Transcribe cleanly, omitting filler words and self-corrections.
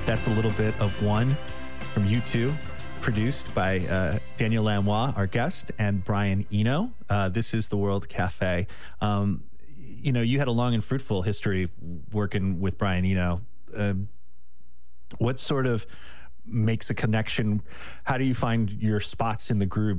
That's a little bit of One from U2, produced by Daniel Lanois, our guest, and Brian Eno. This is the World Cafe. You had a long and fruitful history working with Brian Eno. What sort of makes a connection? How do you find your spots in the groove